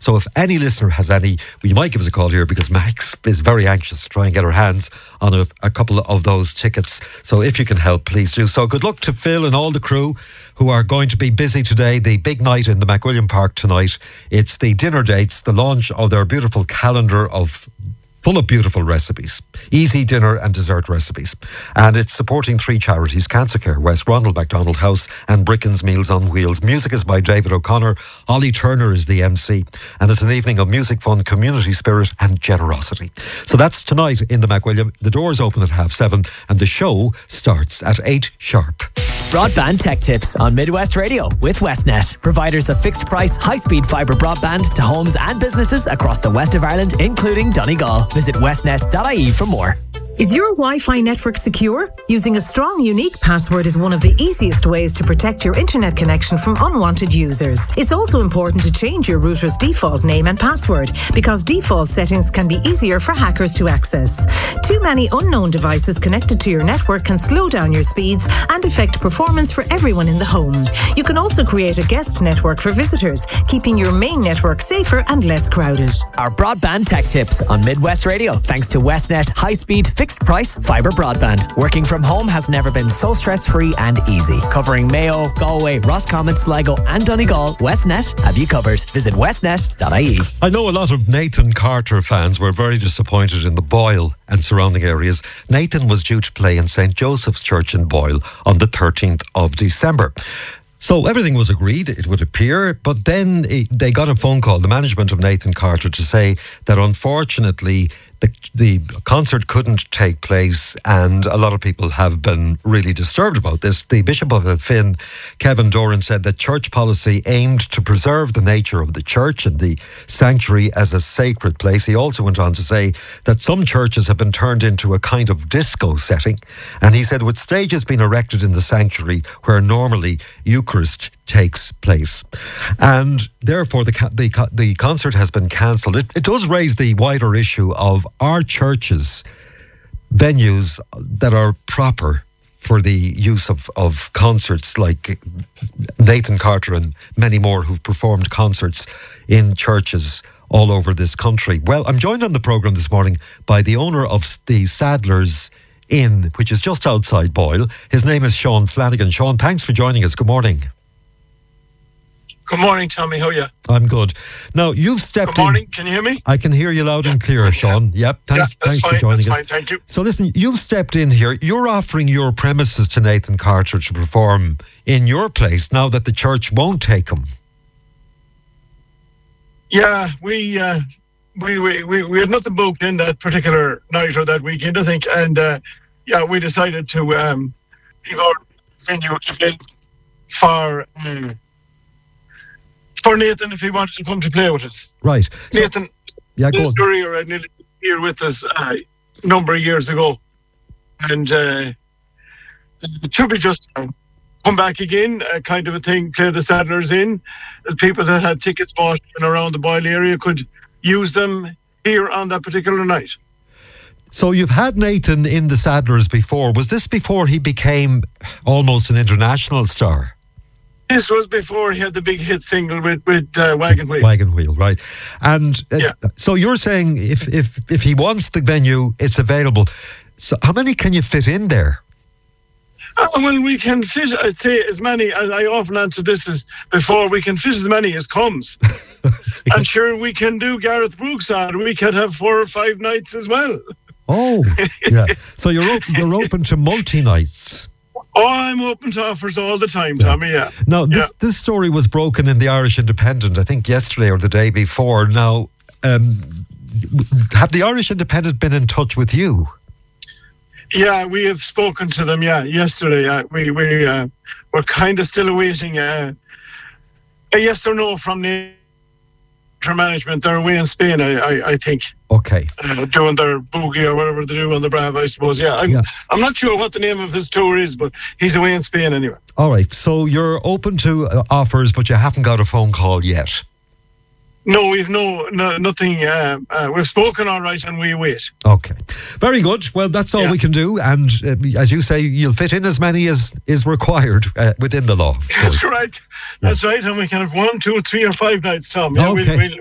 So if any listener has any, well, you might give us a call here because Max is very anxious to try and get her hands on a couple of those tickets. So if you can help, please do so. Good luck to Phil and all the crew who are going to be busy today. The big night in the McWilliam Park tonight. It's the dinner dates, the launch of their beautiful calendar full of beautiful recipes, easy dinner and dessert recipes. And it's supporting 3 charities: Cancer Care West, Ronald McDonald House and Bricken's Meals on Wheels. Music is by David O'Connor. Ollie Turner is the MC. And it's an evening of music, fun, community spirit and generosity. So that's tonight in the McWilliam. The doors open at 7:30 and the show starts at 8 sharp. Broadband Tech Tips on Midwest Radio with Westnet, providers of fixed price, high-speed fibre broadband to homes and businesses across the west of Ireland, including Donegal. Visit westnet.ie for more. Is your Wi-Fi network secure? Using a strong, unique password is one of the easiest ways to protect your internet connection from unwanted users. It's also important to change your router's default name and password because default settings can be easier for hackers to access. Too many unknown devices connected to your network can slow down your speeds and affect performance for everyone in the home. You can also create a guest network for visitors, keeping your main network safer and less crowded. Our Broadband Tech Tips on Midwest Radio, thanks to Westnet high-speed fixed price fibre broadband. Working from home has never been so stress-free and easy. Covering Mayo, Galway, Roscommon, Sligo and Donegal, Westnet have you covered. Visit westnet.ie. I know a lot of Nathan Carter fans were very disappointed in the Boyle and surrounding areas. Nathan was due to play in St. Joseph's Church in Boyle on the 13th of December. So everything was agreed, it would appear, but then they got a phone call, the management of Nathan Carter, to say that unfortunately the concert couldn't take place, and a lot of people have been really disturbed about this. The Bishop of Finn, Kevin Doran, said that church policy aimed to preserve the nature of the church and the sanctuary as a sacred place. He also went on to say that some churches have been turned into a kind of disco setting, and he said with stages being erected in the sanctuary where normally Eucharist takes place, and therefore the concert has been cancelled. It does raise the wider issue of our churches venues that are proper for the use of concerts, like Nathan Carter and many more who've performed concerts in churches all over this country. Well, I'm joined on the programme this morning by the owner of the Sadler's Inn, which is just outside Boyle. His name is Sean Flanagan. Sean, thanks for joining us. Good morning. Good morning, Tommy. How are you? I'm good. Now, you've stepped in. Good morning. Can you hear me? I can hear you loud and clear, Sean. Yep. Thanks that's for fine, joining us. That's fine. Thank you. So listen, you've stepped in here. You're offering your premises to Nathan Carter to perform in your place now that the church won't take him. Yeah, we had nothing booked in that particular night or that weekend, I think, and we decided to leave our venue again for Nathan if he wanted to come to play with us. Right. Nathan, his career had nearly here with us a number of years ago, and it should be just come back again, kind of a thing, play the Sadler's Inn. The people that had tickets bought and around the Boyle area could use them here on that particular night. So you've had Nathan in the Sadler's before. Was this before he became almost an international star? This was before he had the big hit single with Wagon Wheel. Wagon Wheel, right. And so you're saying if he wants the venue, it's available. So how many can you fit in there? Well, we can fit, I'd say, as many, as I often answered this as before, we can fit as many as comes. And sure, we can do Gareth Brooks on. We could have 4 or 5 nights as well. Oh, yeah. So you're open to multi-nights. Oh, I'm open to offers all the time, Tommy, yeah. Now, this story was broken in the Irish Independent, I think yesterday or the day before. Now, have the Irish Independent been in touch with you? Yeah, we have spoken to them, yesterday. We're kind of still awaiting a yes or no from the management. They're away in Spain, I think. Okay. Doing their boogie or whatever they do on the Brava, I suppose. I'm not sure what the name of his tour is, but he's away in Spain anyway. All right. So you're open to offers, but you haven't got a phone call yet? No, we've nothing. We've spoken all right, and we wait. Okay, very good. Well, that's all we can do, and as you say, you'll fit in as many as is required within the law. That's right. That's right, and we can have 1, 2, 3, or 5 nights, Tom. Okay.